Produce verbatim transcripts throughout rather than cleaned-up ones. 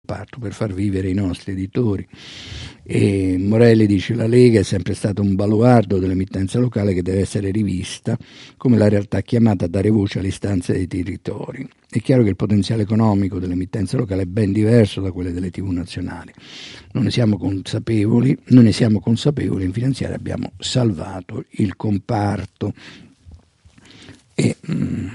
comparto, per far vivere i nostri editori. E Morelli dice: la Lega è sempre stata un baluardo dell'emittenza locale che deve essere rivista come la realtà chiamata a dare voce alle istanze dei territori. È chiaro che il potenziale economico dell'emittenza locale è ben diverso da quelle delle tivù nazionali. Non ne siamo consapevoli, non ne siamo consapevoli, in finanziaria abbiamo salvato il comparto. E, mm,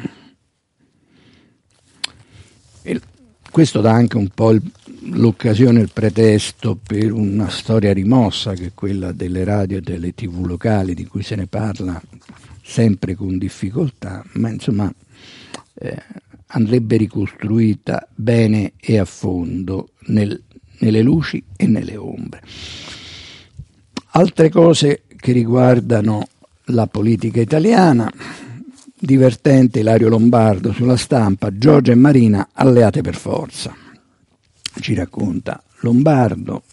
e questo dà anche un po' il, l'occasione, il pretesto per una storia rimossa, che è quella delle radio e delle tivù locali, di cui se ne parla sempre con difficoltà, ma insomma eh, andrebbe ricostruita bene e a fondo nel, nelle luci e nelle ombre. Altre cose che riguardano la politica italiana: divertente Ilario Lombardo sulla Stampa, Giorgia e Marina alleate per forza. Ci racconta Lombardo.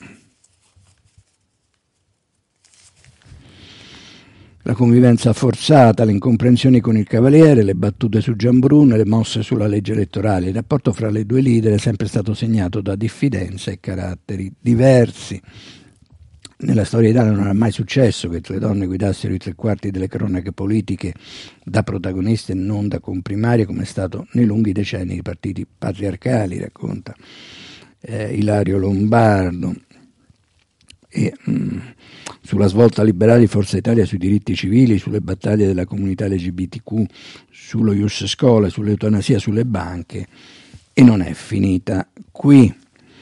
La convivenza forzata, le incomprensioni con il Cavaliere, le battute su Gianbruno e le mosse sulla legge elettorale. Il rapporto fra le due leader è sempre stato segnato da diffidenza e caratteri diversi. Nella storia italiana non era mai successo che le donne guidassero i tre quarti delle cronache politiche da protagoniste e non da comprimarie, come è stato nei lunghi decenni di partiti patriarcali, racconta eh, Ilario Lombardo. E, mh, sulla svolta liberale di Forza Italia sui diritti civili, sulle battaglie della comunità L G B T Q, sullo Ius Scholae, sull'eutanasia, sulle banche, e non è finita qui.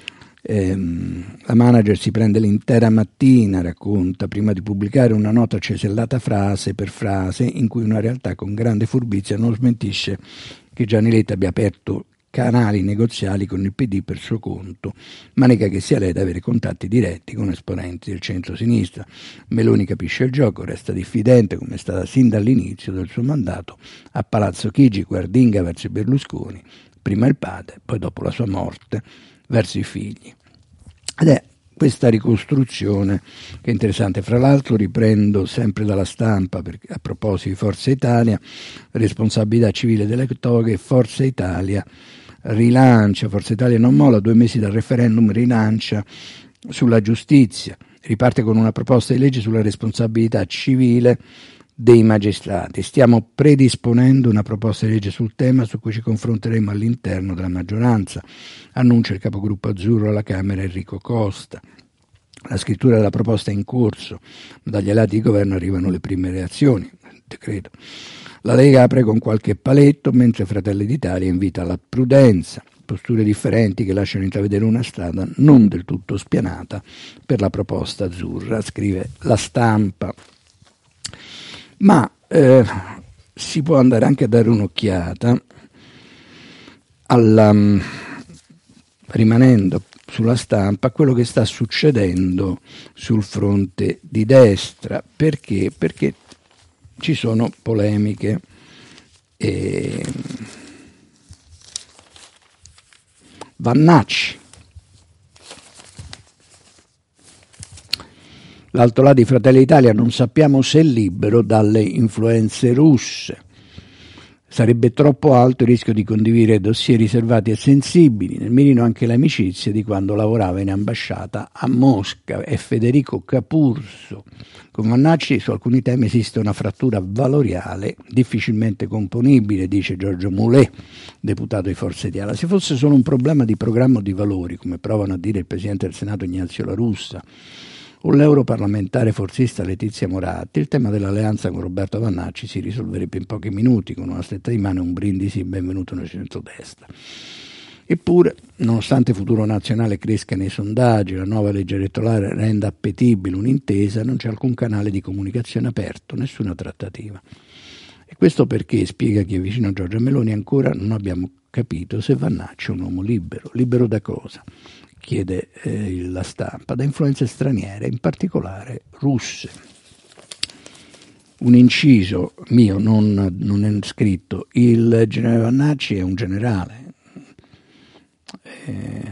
Ehm, la manager si prende l'intera mattina, racconta, prima di pubblicare una nota cesellata frase per frase, in cui una realtà con grande furbizia non smentisce che Gianni Letta abbia aperto canali negoziali con il P D per suo conto, ma nega che sia lei ad avere contatti diretti con esponenti del centro-sinistra. Meloni capisce il gioco, resta diffidente, come è stata sin dall'inizio del suo mandato, a Palazzo Chigi, guardinga verso Berlusconi, prima il padre, poi dopo la sua morte verso i figli. Ed è questa ricostruzione che è interessante. Fra l'altro riprendo sempre dalla Stampa, perché a proposito di Forza Italia, responsabilità civile delle toghe, Forza Italia rilancia, Forza Italia non molla, due mesi dal referendum rilancia sulla giustizia, riparte con una proposta di legge sulla responsabilità civile dei magistrati. Stiamo predisponendo una proposta di legge sul tema su cui ci confronteremo all'interno della maggioranza, annuncia il capogruppo azzurro alla Camera Enrico Costa. La scrittura della proposta è in corso, dagli alati di governo arrivano le prime reazioni, decreto. La Lega apre con qualche paletto, mentre Fratelli d'Italia invita alla prudenza, posture differenti che lasciano intravedere una strada non del tutto spianata per la proposta azzurra, scrive La Stampa. Ma eh, si può andare anche a dare un'occhiata alla, rimanendo sulla Stampa, a quello che sta succedendo sul fronte di destra. Perché? Perché ci sono polemiche. E Vannacci, l'altro là di Fratelli d'Italia, non sappiamo se è libero dalle influenze russe. Sarebbe troppo alto il rischio di condividere dossier riservati e sensibili, nel mirino anche le amicizie di quando lavorava in ambasciata a Mosca. È Federico Capurso. Con Vannacci su alcuni temi esiste una frattura valoriale difficilmente componibile, dice Giorgio Mulè, deputato di Forza Italia. Se fosse solo un problema di programma o di valori, come provano a dire il Presidente del Senato Ignazio La Russa o l'europarlamentare forzista Letizia Moratti, il tema dell'alleanza con Roberto Vannacci si risolverebbe in pochi minuti, con una stretta di mano e un brindisi benvenuto nel centrodestra. Eppure, nonostante Futuro Nazionale cresca nei sondaggi, la nuova legge elettorale renda appetibile un'intesa, non c'è alcun canale di comunicazione aperto, nessuna trattativa. E questo perché, spiega chi è vicino a Giorgia Meloni, ancora non abbiamo capito se Vannacci è un uomo libero. Libero da cosa? Chiede eh, La Stampa. Da influenze straniere, in particolare russe. Un inciso mio, non, non è scritto: il generale Vannacci è un generale. Eh,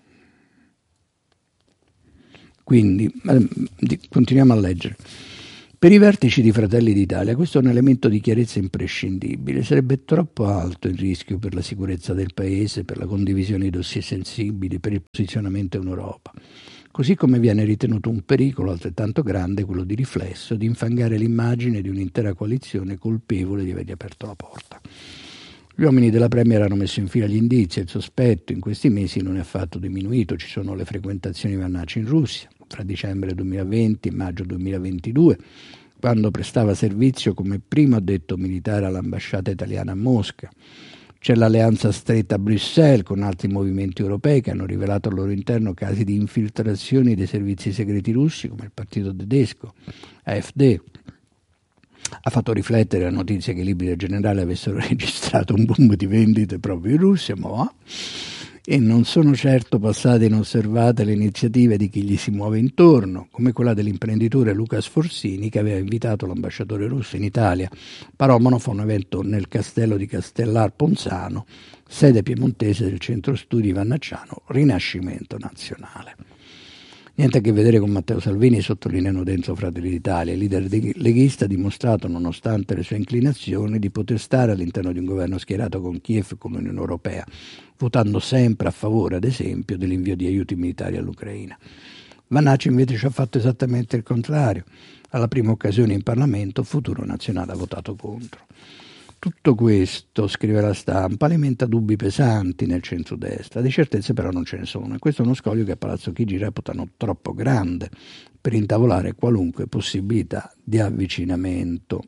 quindi, eh, continuiamo a leggere. Per i vertici di Fratelli d'Italia questo è un elemento di chiarezza imprescindibile. Sarebbe troppo alto il rischio per la sicurezza del Paese, per la condivisione di dossier sensibili, per il posizionamento in Europa. Così come viene ritenuto un pericolo altrettanto grande quello di riflesso di infangare l'immagine di un'intera coalizione colpevole di avergli aperto la porta. Gli uomini della Premier hanno messo in fila gli indizi e il sospetto in questi mesi non è affatto diminuito. Ci sono le frequentazioni di Vannaci in Russia, fra dicembre duemilaventi e maggio duemilaventidue, quando prestava servizio come primo addetto militare all'ambasciata italiana a Mosca. C'è l'alleanza stretta a Bruxelles con altri movimenti europei che hanno rivelato al loro interno casi di infiltrazioni dei servizi segreti russi, come il partito tedesco A F D. Ha fatto riflettere la notizia che i libri del generale avessero registrato un boom di vendite proprio in Russia, ma e non sono certo passate inosservate le iniziative di chi gli si muove intorno, come quella dell'imprenditore Luca Sforzini che aveva invitato l'ambasciatore russo in Italia Paromono a un evento nel castello di Castellar Ponzano, sede piemontese del centro studi vannacciano Rinascimento Nazionale. Niente a che vedere con Matteo Salvini, sottolineano dentro Fratelli d'Italia. Il leader leghista ha dimostrato, nonostante le sue inclinazioni, di poter stare all'interno di un governo schierato con Kiev e con l'Unione Europea, votando sempre a favore, ad esempio, dell'invio di aiuti militari all'Ucraina. Vannaci invece ci ha fatto esattamente il contrario. Alla prima occasione in Parlamento, Futuro Nazionale ha votato contro. Tutto questo, scrive la Stampa, alimenta dubbi pesanti nel centrodestra. Di certezze però non ce ne sono, e questo è uno scoglio che a Palazzo Chigi reputano troppo grande per intavolare qualunque possibilità di avvicinamento.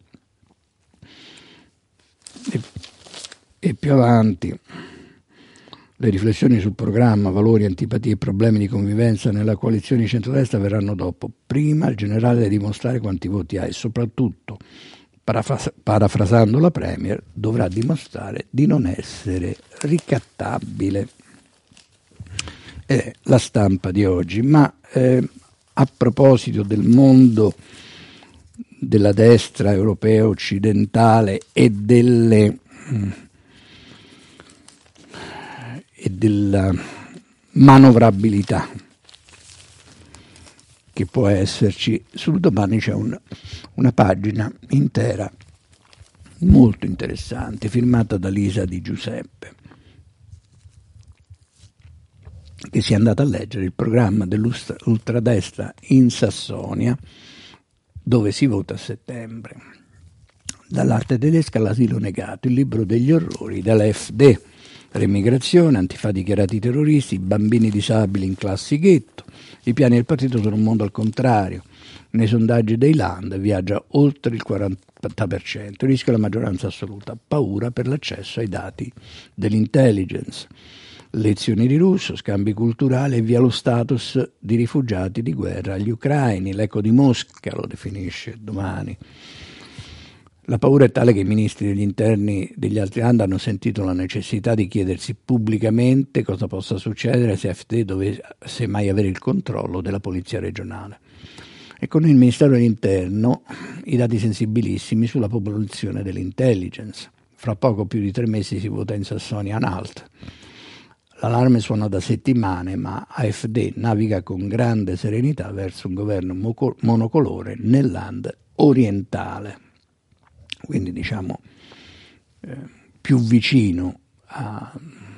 E, e più avanti, le riflessioni sul programma, valori, antipatie e problemi di convivenza nella coalizione di centrodestra verranno dopo. Prima il generale deve dimostrare quanti voti ha e soprattutto, Parafras- parafrasando la Premier, dovrà dimostrare di non essere ricattabile. È la Stampa di oggi. Ma eh, a proposito del mondo della destra europea occidentale e delle mh, e della manovrabilità che può esserci, sul Domani c'è un, una pagina intera molto interessante firmata da Lisa Di Giuseppe, che si è andata a leggere il programma dell'ultradestra in Sassonia, dove si vota a settembre. Dall'arte tedesca all'asilo negato, il libro degli orrori dell'A F D, l'emigrazione, antifa dichiarati terroristi, bambini disabili in classi ghetto. I piani del partito sono un mondo al contrario. Nei sondaggi dei Land viaggia oltre il quaranta per cento, rischia la maggioranza assoluta, paura per l'accesso ai dati dell'intelligence. Lezioni di russo, scambi culturali e via lo status di rifugiati di guerra agli ucraini. L'eco di Mosca lo definisce Domani. La paura è tale che i ministri degli interni degli altri land hanno sentito la necessità di chiedersi pubblicamente cosa possa succedere se A F D dovesse mai avere il controllo della polizia regionale. E con il Ministero dell'Interno i dati sensibilissimi sulla popolazione dell'intelligence. Fra poco più di tre mesi si vota in Sassonia Anhalt. L'allarme suona da settimane, ma A F D naviga con grande serenità verso un governo monocolore nel land orientale. Quindi diciamo eh, più vicino a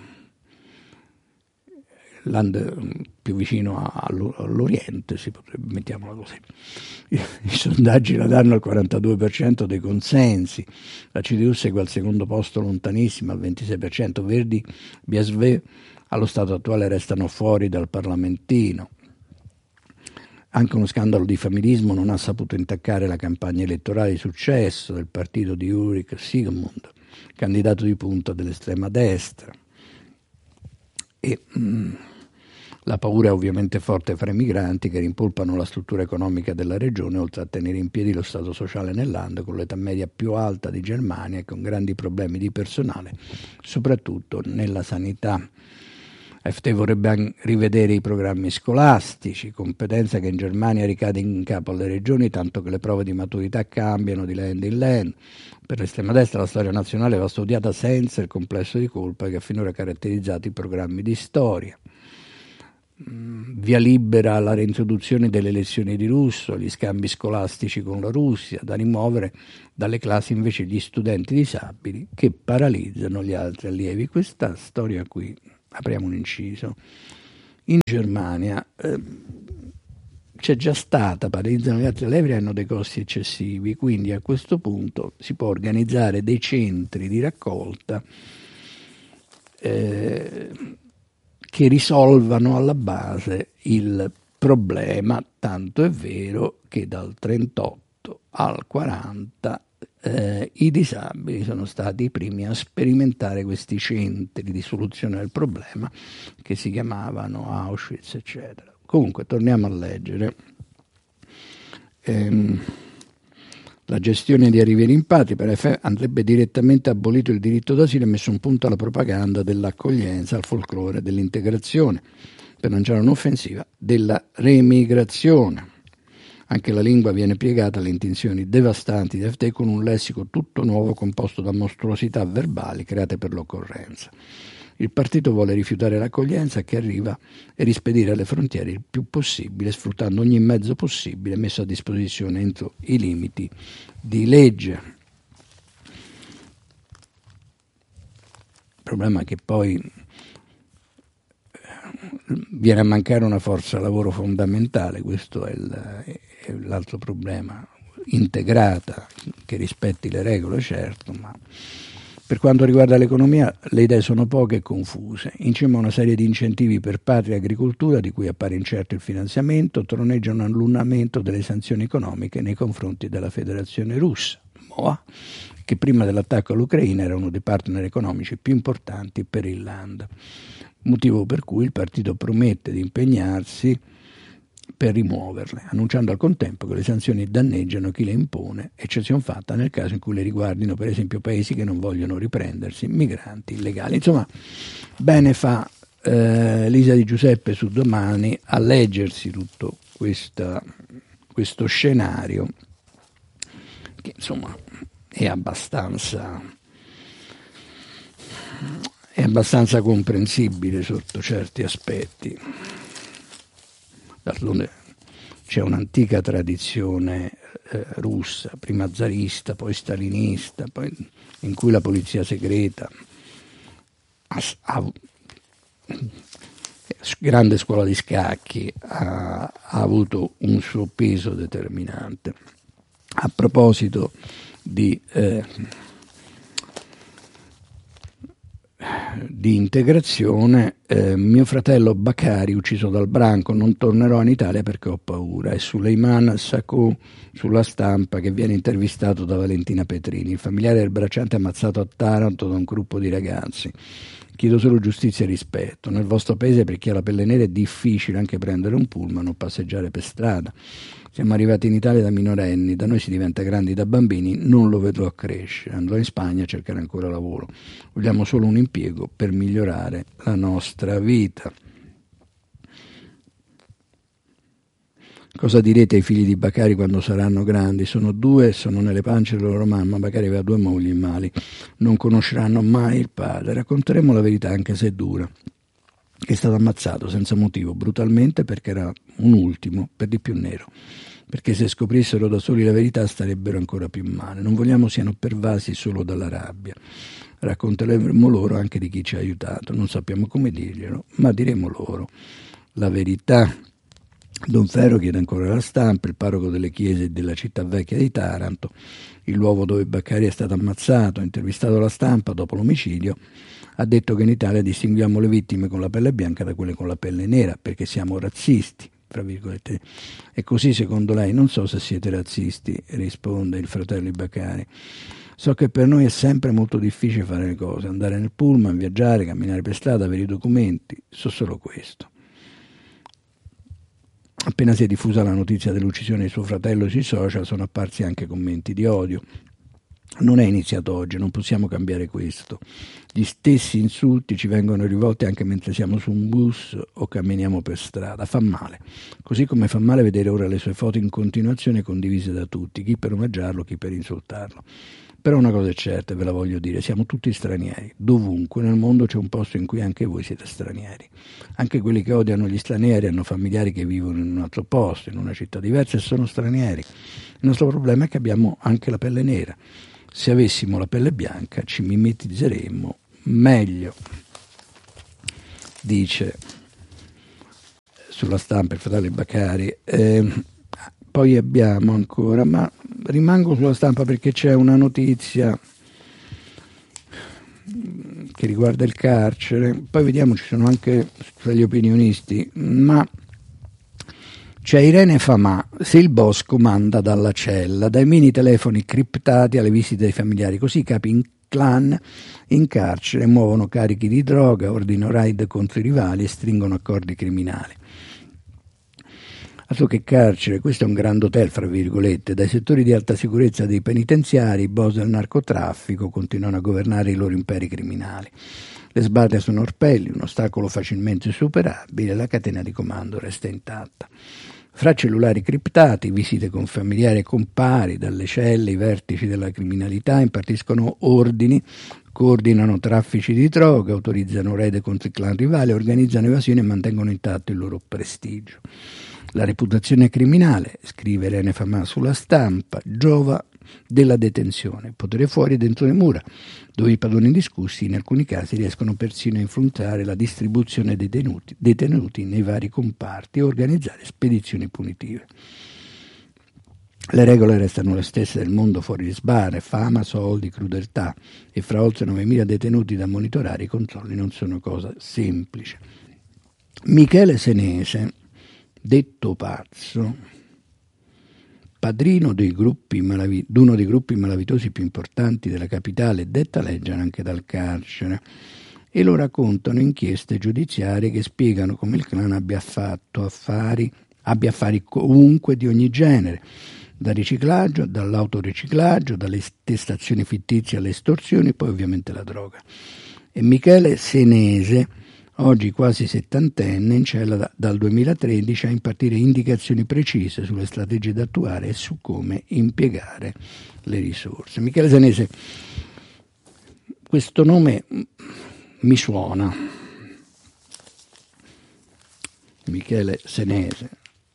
land, più vicino a, all'Oriente, si potrebbe, mettiamola così. I, I sondaggi la danno al quarantadue per cento dei consensi, la C D U segue al secondo posto lontanissimo al ventisei per cento, Verdi, B S V allo stato attuale restano fuori dal parlamentino. Anche uno scandalo di familismo non ha saputo intaccare la campagna elettorale di successo del partito di Ulrich Sigmund, candidato di punta dell'estrema destra. E mh, la paura è ovviamente forte fra i migranti che rimpolpano la struttura economica della regione, oltre a tenere in piedi lo stato sociale nel land, con l'età media più alta di Germania e con grandi problemi di personale, soprattutto nella sanità. A F D vorrebbe rivedere i programmi scolastici, competenza che in Germania ricade in capo alle regioni, tanto che le prove di maturità cambiano di land in land. Per l'estrema destra la storia nazionale va studiata senza il complesso di colpa che ha finora caratterizzato i programmi di storia. via libera alla reintroduzione delle lezioni di russo, gli scambi scolastici con la Russia, da rimuovere dalle classi invece gli studenti disabili che paralizzano gli altri allievi. Questa storia qui, apriamo un inciso, in Germania eh, c'è già stata, paralizzano gli altri allievi, hanno dei costi eccessivi, quindi a questo punto si può organizzare dei centri di raccolta eh, che risolvano alla base il problema, tanto è vero che dal trentotto al quaranta eh, i disabili sono stati i primi a sperimentare questi centri di soluzione del problema che si chiamavano Auschwitz, eccetera. Comunque, torniamo a leggere. Ehm, La gestione di arrivi e rimpatri per F andrebbe direttamente abolito il diritto d'asilo e messo un punto alla propaganda dell'accoglienza, al folklore dell'integrazione, per lanciare un'offensiva della remigrazione. Anche la lingua viene piegata alle intenzioni devastanti di F T con un lessico tutto nuovo composto da mostruosità verbali create per l'occorrenza. Il partito vuole rifiutare l'accoglienza che arriva e rispedire alle frontiere il più possibile, sfruttando ogni mezzo possibile messo a disposizione entro i limiti di legge. Il problema è che poi viene a mancare una forza lavoro fondamentale, questo è, il, è l'altro problema, integrata, che rispetti le regole, certo, ma per quanto riguarda l'economia le idee sono poche e confuse. In cima a una serie di incentivi per patria e agricoltura, di cui appare incerto il finanziamento, troneggia un annullamento delle sanzioni economiche nei confronti della Federazione Russa, M O A, che prima dell'attacco all'Ucraina era uno dei partner economici più importanti per il land, motivo per cui il partito promette di impegnarsi per rimuoverle, annunciando al contempo che le sanzioni danneggiano chi le impone, eccezione fatta nel caso in cui le riguardino per esempio paesi che non vogliono riprendersi migranti illegali. Insomma, bene fa eh, Lisa Di Giuseppe su Domani a leggersi tutto questa, questo scenario che insomma è abbastanza è abbastanza comprensibile sotto certi aspetti. D'altronde c'è un'antica tradizione eh, russa, prima zarista, poi stalinista, poi in cui la polizia segreta ha, ha grande scuola di scacchi, ha, ha avuto un suo peso determinante. A proposito di eh, di integrazione, eh, mio fratello Bakari ucciso dal branco, non tornerò in Italia perché ho paura. È Suleiman Sacco sulla Stampa che viene intervistato da Valentina Petrini, il familiare del bracciante ammazzato a Taranto da un gruppo di ragazzi. Chiedo solo giustizia e rispetto. Nel vostro paese per chi ha la pelle nera è difficile anche prendere un pullman o passeggiare per strada. Siamo arrivati in Italia da minorenni, da noi si diventa grandi da bambini, non lo vedrò crescere. Andrò in Spagna a cercare ancora lavoro. Vogliamo solo un impiego per migliorare la nostra vita. Cosa direte ai figli di Bakari quando saranno grandi? Sono due, sono nelle pance della loro mamma. Bakari aveva due mogli mali, non conosceranno mai il padre. Racconteremo la verità, anche se è dura. È stato ammazzato senza motivo, brutalmente, perché era un ultimo, per di più nero. Perché se scoprissero da soli la verità starebbero ancora più male. Non vogliamo siano pervasi solo dalla rabbia. Racconteremo loro anche di chi ci ha aiutato. Non sappiamo come dirglielo, ma diremo loro la verità. Don Ferro chiede ancora la Stampa, il parroco delle chiese della città vecchia di Taranto, il luogo dove Bakari è stato ammazzato, intervistato alla Stampa dopo l'omicidio, ha detto che in Italia distinguiamo le vittime con la pelle bianca da quelle con la pelle nera, perché siamo razzisti, tra virgolette. E così secondo lei? Non so se siete razzisti, risponde il fratello di Bakari. So che per noi è sempre molto difficile fare le cose, andare nel pullman, viaggiare, camminare per strada, avere i documenti, so solo questo. Appena si è diffusa la notizia dell'uccisione di suo fratello sui social sono apparsi anche commenti di odio. Non è iniziato oggi, non possiamo cambiare questo. Gli stessi insulti ci vengono rivolti anche mentre siamo su un bus o camminiamo per strada. Fa male. Così come fa male vedere ora le sue foto in continuazione condivise da tutti, chi per omaggiarlo, chi per insultarlo. Però una cosa è certa, ve la voglio dire, siamo tutti stranieri, dovunque nel mondo c'è un posto in cui anche voi siete stranieri. Anche quelli che odiano gli stranieri hanno familiari che vivono in un altro posto, in una città diversa e sono stranieri. Il nostro problema è che abbiamo anche la pelle nera. Se avessimo la pelle bianca ci mimetizzeremmo meglio. Dice sulla stampa il fratello Baccari. Eh, poi abbiamo ancora, ma rimango sulla stampa perché c'è una notizia che riguarda il carcere, poi vediamo, ci sono anche tra gli opinionisti, ma c'è Irene Famà, se il boss comanda dalla cella, dai mini telefoni criptati alle visite dei familiari, così i capi in clan in carcere muovono carichi di droga, ordinano raid contro i rivali e stringono accordi criminali. Altro che carcere, questo è un grand hotel, fra virgolette, dai settori di alta sicurezza dei penitenziari, i boss del narcotraffico continuano a governare i loro imperi criminali. Le sbarre sono orpelli, un ostacolo facilmente superabile, la catena di comando resta intatta. Fra cellulari criptati, visite con familiari e compari, dalle celle i vertici della criminalità impartiscono ordini, coordinano traffici di droga, autorizzano raid contro i clan rivali, organizzano evasioni e mantengono intatto il loro prestigio. La reputazione criminale, scrive Irene Famà sulla stampa, giova della detenzione, potere fuori dentro le mura, dove i padroni indiscussi in alcuni casi riescono persino a influenzare la distribuzione dei detenuti, detenuti nei vari comparti e organizzare spedizioni punitive. Le regole restano le stesse del mondo fuori di sbarre, fama, soldi, crudeltà, e fra oltre novemila detenuti da monitorare i controlli non sono cosa semplice. Michele Senese, detto pazzo, padrino dei gruppi malavi- d'uno dei gruppi malavitosi più importanti della capitale, detta leggere anche dal carcere, e lo raccontano inchieste giudiziarie che spiegano come il clan abbia fatto affari, abbia affari comunque di ogni genere, dal riciclaggio, dall'autoriciclaggio, dalle testazioni fittizie alle estorsioni, poi ovviamente la droga. E Michele Senese, oggi quasi settantenne, in cella da, dal duemilatredici a impartire indicazioni precise sulle strategie da attuare e su come impiegare le risorse. Michele Senese, questo nome mi suona. Michele Senese,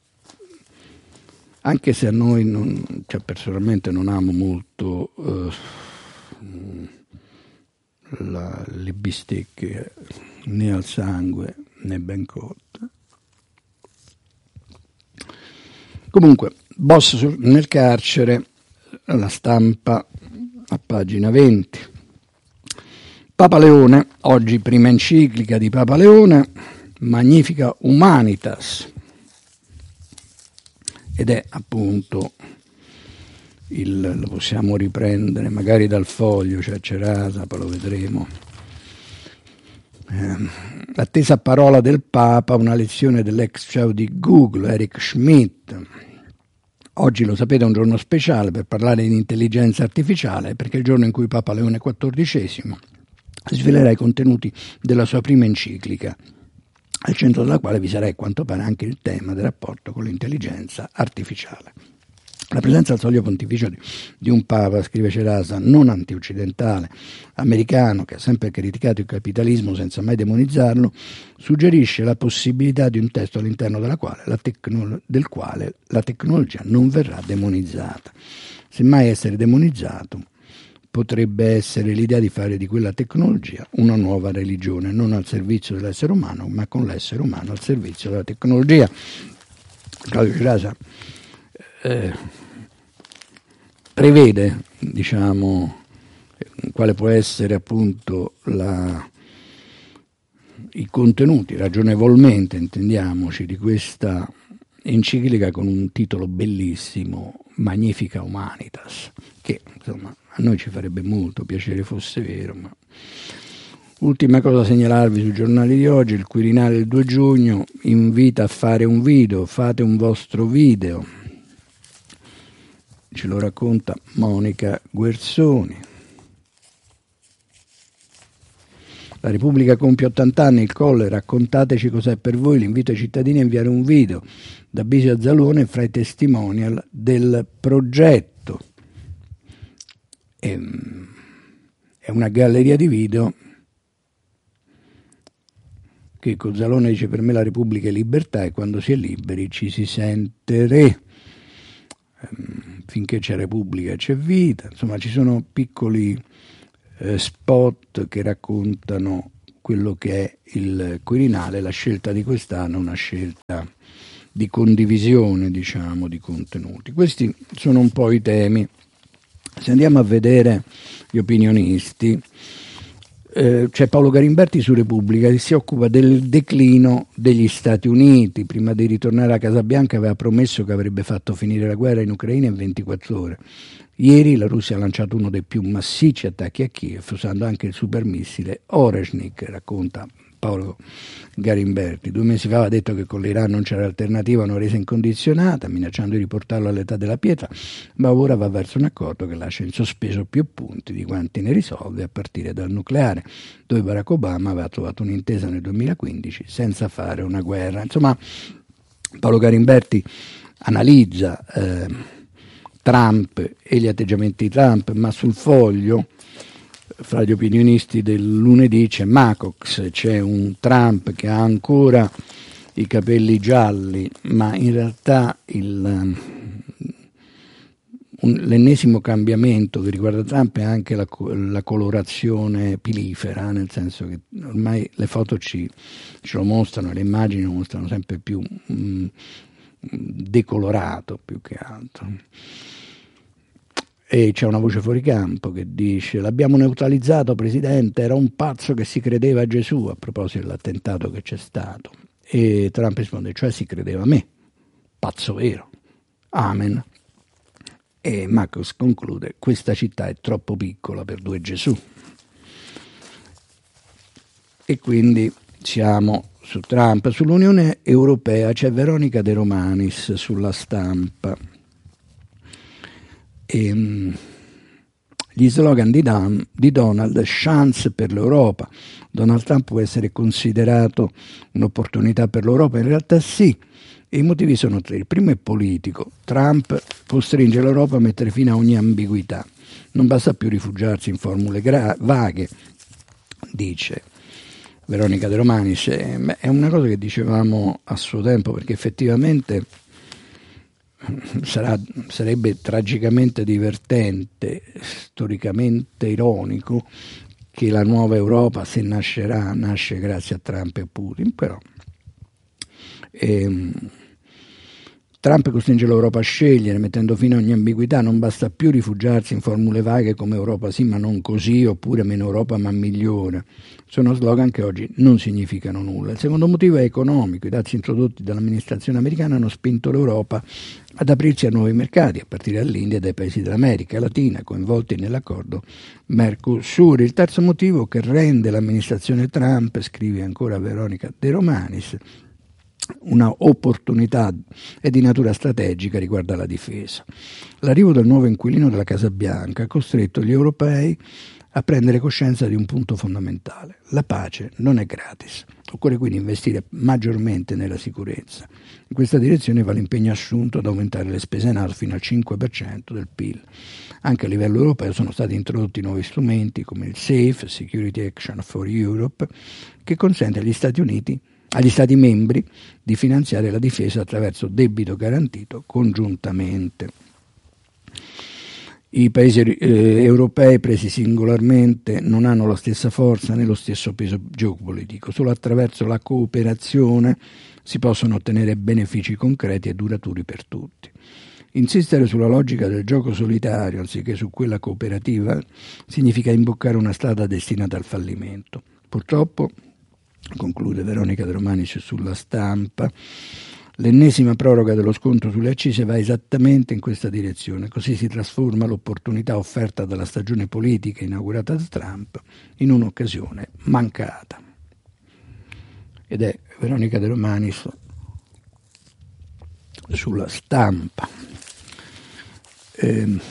anche se a noi non, cioè personalmente non amo molto uh, la, le bistecche né al sangue né ben cotte. Comunque, boss sul, nel carcere, la stampa a pagina venti. Papa Leone, oggi prima enciclica di Papa Leone, Magnifica Humanitas, ed è appunto il, lo possiamo riprendere magari dal foglio, cioè Cerasa, poi lo vedremo. Eh, l'attesa parola del Papa, una lezione dell'ex C E O di Google, Eric Schmidt. Oggi, lo sapete, è un giorno speciale per parlare di intelligenza artificiale, perché è il giorno in cui Papa Leone quattordicesimo svelerà i contenuti della sua prima enciclica, al centro della quale vi sarà, a quanto pare, anche il tema del rapporto con l'intelligenza artificiale. La presenza al soglio pontificio di, di un Papa, scrive Cerasa, non antioccidentale, americano, che ha sempre criticato il capitalismo senza mai demonizzarlo, suggerisce la possibilità di un testo all'interno della quale la tecno- del quale la tecnologia non verrà demonizzata. Semmai essere demonizzato potrebbe essere l'idea di fare di quella tecnologia una nuova religione, non al servizio dell'essere umano, ma con l'essere umano al servizio della tecnologia. Claudio Cerasa eh, prevede, diciamo, quale può essere appunto la, i contenuti, ragionevolmente intendiamoci, di questa enciclica, con un titolo bellissimo, Magnifica Humanitas, che insomma a noi ci farebbe molto piacere fosse vero. Ma ultima cosa da segnalarvi sui giornali di oggi: il Quirinale del due giugno invita a fare un video, fate un vostro video, ce lo racconta Monica Guerzoni. La Repubblica compie ottanta anni, il Colle, raccontateci cos'è per voi, l'invito ai cittadini a inviare un video da Bisio Zalone fra i testimonial del progetto. è, è una galleria di video che Cozzalone dice: per me la Repubblica è libertà e quando si è liberi ci si sente re. Finché c'è Repubblica c'è vita. Insomma, ci sono piccoli eh, spot che raccontano quello che è il Quirinale. La scelta di quest'anno è una scelta di condivisione, diciamo, di contenuti. Questi sono un po' i temi. Se andiamo a vedere gli opinionisti, eh, c'è Paolo Garimberti su Repubblica che si occupa del declino degli Stati Uniti. Prima di ritornare a Casa Bianca aveva promesso che avrebbe fatto finire la guerra in Ucraina in ventiquattro ore. Ieri la Russia ha lanciato uno dei più massicci attacchi a Kiev usando anche il supermissile Oreshnik, racconta Paolo Garimberti. Due mesi fa aveva detto che con l'Iran non c'era alternativa a una resa incondizionata, minacciando di riportarlo all'età della pietra, ma ora va verso un accordo che lascia in sospeso più punti di quanti ne risolve, a partire dal nucleare, dove Barack Obama aveva trovato un'intesa nel duemilaquindici senza fare una guerra. Insomma, Paolo Garimberti analizza eh, Trump e gli atteggiamenti di Trump, ma sul Foglio, fra gli opinionisti del lunedì, c'è Macox, c'è un Trump che ha ancora i capelli gialli, ma in realtà il, un, l'ennesimo cambiamento che riguarda Trump è anche la, la colorazione pilifera, nel senso che ormai le foto ci, ce lo mostrano, le immagini lo mostrano sempre più mh, decolorato più che altro. E c'è una voce fuori campo che dice: l'abbiamo neutralizzato, presidente, era un pazzo che si credeva a Gesù, a proposito dell'attentato che c'è stato. E Trump risponde: cioè si credeva a me, pazzo vero, amen. E Marcos conclude: questa città è troppo piccola per due Gesù. E quindi siamo su Trump. Sull'Unione Europea c'è Veronica De Romanis sulla Stampa. E, um, gli slogan di, Dan, di Donald: chance per l'Europa. Donald Trump può essere considerato un'opportunità per l'Europa? In realtà sì, e i motivi sono tre. Il primo è politico. Trump costringe l'Europa a mettere fine a ogni ambiguità. Non basta più rifugiarsi in formule gra- vaghe, dice Veronica De Romanis. È una cosa che dicevamo a suo tempo, perché effettivamente Sarà, sarebbe tragicamente divertente, storicamente ironico, che la nuova Europa, se nascerà, nasce grazie a Trump e Putin. Però ehm, Trump costringe l'Europa a scegliere, mettendo fine a ogni ambiguità. Non basta più rifugiarsi in formule vaghe come Europa sì ma non così, oppure meno Europa ma migliore. Sono slogan che oggi non significano nulla. Il secondo motivo è economico. I dazi introdotti dall'amministrazione americana hanno spinto l'Europa ad aprirsi a nuovi mercati, a partire dall'India e dai paesi dell'America Latina, coinvolti nell'accordo Mercosur. Il terzo motivo che rende l'amministrazione Trump, scrive ancora Veronica De Romanis, una opportunità è di natura strategica riguardo alla difesa. L'arrivo del nuovo inquilino della Casa Bianca ha costretto gli europei a prendere coscienza di un punto fondamentale: la pace non è gratis. Occorre quindi investire maggiormente nella sicurezza. In questa direzione va l'impegno assunto ad aumentare le spese NATO fino al cinque per cento del P I L. Anche a livello europeo sono stati introdotti nuovi strumenti come il SAFE, Security Action for Europe, che consente agli Stati Uniti agli Stati membri di finanziare la difesa attraverso debito garantito congiuntamente. I paesi eh, europei presi singolarmente non hanno la stessa forza né lo stesso peso geopolitico. Solo attraverso la cooperazione si possono ottenere benefici concreti e duraturi per tutti. Insistere sulla logica del gioco solitario anziché su quella cooperativa significa imboccare una strada destinata al fallimento. Purtroppo, conclude Veronica De Romanis sulla Stampa, l'ennesima proroga dello sconto sulle accise va esattamente in questa direzione. Così si trasforma l'opportunità offerta dalla stagione politica inaugurata da Trump in un'occasione mancata. Ed è Veronica De Romanis sulla Stampa. Eh,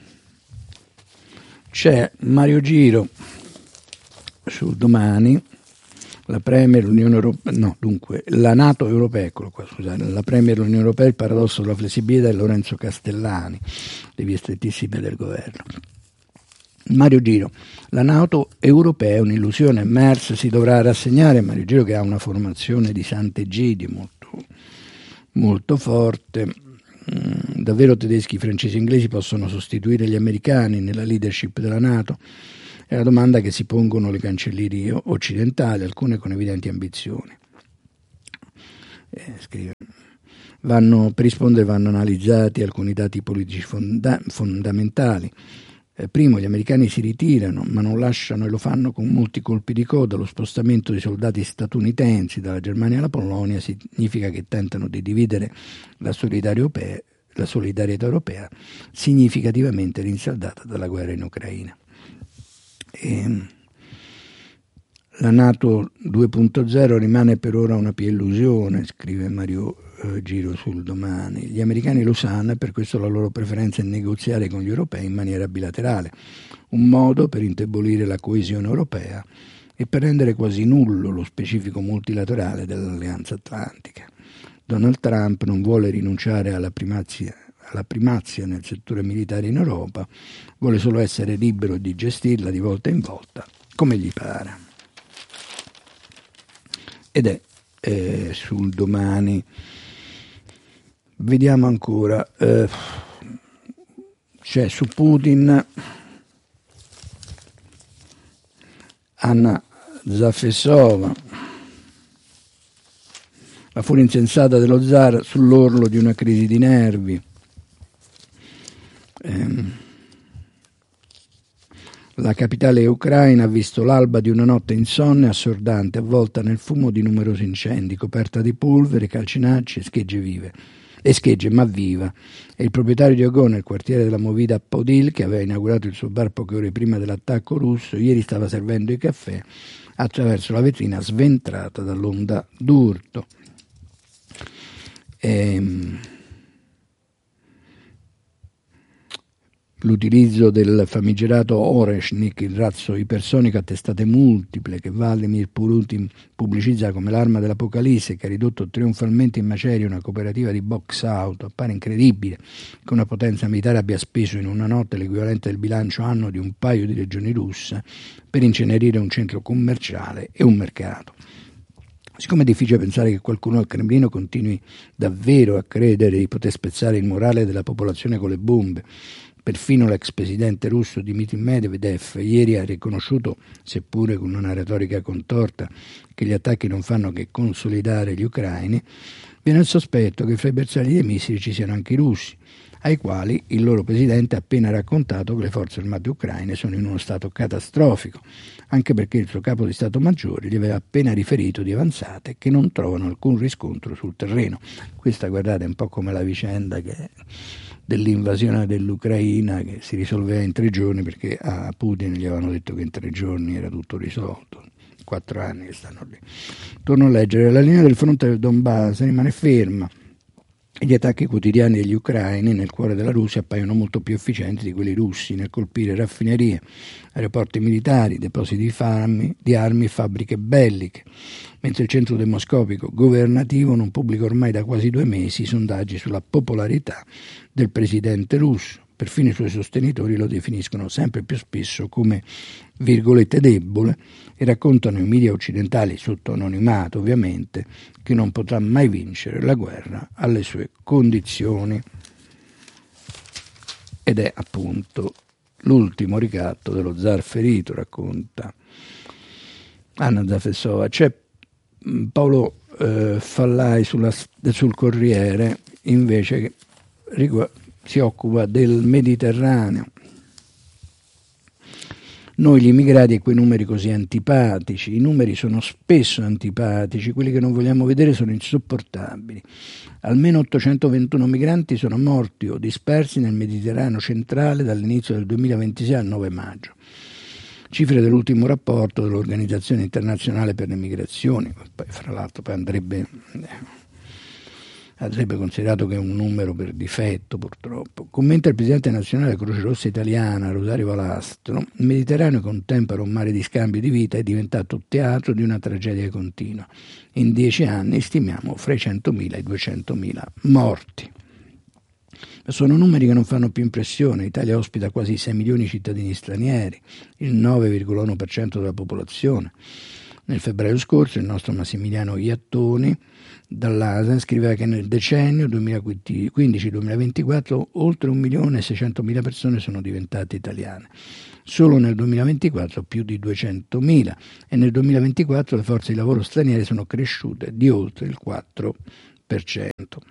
c'è Mario Giro su Domani. La Premier, l'Unione Europea, no, dunque, la NATO europea, eccolo qua, scusate, la Premier, l'Unione Europea, il paradosso della flessibilità è Lorenzo Castellani, le vie strettissime del governo. Mario Giro, la NATO europea è un'illusione, Merz si dovrà rassegnare. Mario Giro, che ha una formazione di Sant'Egidio molto, molto forte. Mm, davvero tedeschi, francesi e inglesi possono sostituire gli americani nella leadership della NATO? È la domanda che si pongono le cancellerie occidentali, alcune con evidenti ambizioni. Eh, scrive. Vanno, per rispondere vanno analizzati alcuni dati politici fonda- fondamentali. Eh, primo, gli americani si ritirano, ma non lasciano e lo fanno con molti colpi di coda. Lo spostamento di soldati statunitensi dalla Germania alla Polonia significa che tentano di dividere la solidarietà europea, la solidarietà europea significativamente rinsaldata dalla guerra in Ucraina. E la NATO due punto zero rimane per ora una pia illusione, scrive Mario eh, Giro sul Domani. Gli americani lo sanno e per questo la loro preferenza è negoziare con gli europei in maniera bilaterale, un modo per indebolire la coesione europea e per rendere quasi nullo lo specifico multilaterale dell'Alleanza Atlantica. Donald Trump non vuole rinunciare alla primazia, alla primazia nel settore militare in Europa, vuole solo essere libero di gestirla di volta in volta come gli pare. Ed è eh, sul Domani. Vediamo ancora, eh, c'è su Putin Anna Zafesova, la furia insensata dello zar sull'orlo di una crisi di nervi. Eh, La capitale ucraina ha visto l'alba di una notte insonne e assordante, avvolta nel fumo di numerosi incendi, coperta di polvere, calcinacci e schegge vive. E schegge, ma viva. E il proprietario di Ogo, nel quartiere della Movida Podil, che aveva inaugurato il suo bar poche ore prima dell'attacco russo, ieri stava servendo i caffè attraverso la vetrina sventrata dall'onda d'urto. E l'utilizzo del famigerato Oreshnik, il razzo ipersonico a testate multiple che Vladimir Putin pubblicizza come l'arma dell'apocalisse, che ha ridotto trionfalmente in macerie una cooperativa di box auto, appare incredibile che una potenza militare abbia speso in una notte l'equivalente del bilancio anno di un paio di regioni russe per incenerire un centro commerciale e un mercato. Siccome è difficile pensare che qualcuno al Cremlino continui davvero a credere di poter spezzare il morale della popolazione con le bombe, perfino l'ex presidente russo Dmitry Medvedev ieri ha riconosciuto, seppure con una retorica contorta, che gli attacchi non fanno che consolidare gli ucraini, viene il sospetto che fra i bersagli dei missili ci siano anche i russi, ai quali il loro presidente ha appena raccontato che le forze armate ucraine sono in uno stato catastrofico, anche perché il suo capo di Stato Maggiore gli aveva appena riferito di avanzate che non trovano alcun riscontro sul terreno. Questa, guardate, è un po' come la vicenda che dell'invasione dell'Ucraina, che si risolveva in tre giorni perché a Putin gli avevano detto che in tre giorni era tutto risolto. Quattro anni che stanno lì. Torno a leggere. La linea del fronte del Donbass rimane ferma. Gli attacchi quotidiani degli ucraini nel cuore della Russia appaiono molto più efficienti di quelli russi nel colpire raffinerie, aeroporti militari, depositi di, farmi, di armi e fabbriche belliche, mentre il centro demoscopico governativo non pubblica ormai da quasi due mesi sondaggi sulla popolarità del presidente russo. Perfino i suoi sostenitori lo definiscono sempre più spesso come virgolette debole e raccontano ai media occidentali, sotto anonimato ovviamente, che non potrà mai vincere la guerra alle sue condizioni. Ed è appunto l'ultimo ricatto dello zar ferito, racconta Anna Zafesova. C'è Paolo eh, Fallai sulla, sul Corriere invece che riguarda si occupa del Mediterraneo. Noi gli immigrati e quei numeri così antipatici, i numeri sono spesso antipatici, quelli che non vogliamo vedere sono insopportabili. Almeno ottocentoventuno migranti sono morti o dispersi nel Mediterraneo centrale dall'inizio del duemilaventisei al nove maggio. Cifre dell'ultimo rapporto dell'Organizzazione Internazionale per le Migrazioni, poi, fra l'altro poi andrebbe... andrebbe considerato che è un numero per difetto, purtroppo. Commenta il presidente nazionale della Croce Rossa Italiana, Rosario Valastro, il Mediterraneo, con tempo era un mare di scambio di vita, è diventato teatro di una tragedia continua. In dieci anni stimiamo fra i centomila e i duecentomila morti. Sono numeri che non fanno più impressione. L'Italia ospita quasi sei milioni di cittadini stranieri, il nove virgola uno per cento della popolazione. Nel febbraio scorso il nostro Massimiliano Iattoni dall'A S A scriveva che nel decennio duemilaquindici duemilaventiquattro oltre un milione e seicentomila persone sono diventate italiane. Solo nel duemilaventiquattro più di duecentomila e nel duemilaventiquattro le forze di lavoro straniere sono cresciute di oltre il quattro per cento.